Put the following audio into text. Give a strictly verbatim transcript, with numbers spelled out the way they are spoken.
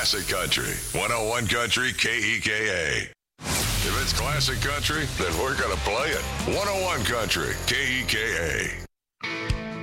Classic Country. one oh one Country K E K A. If it's classic country, then we're going to play it. one oh one Country K E K A.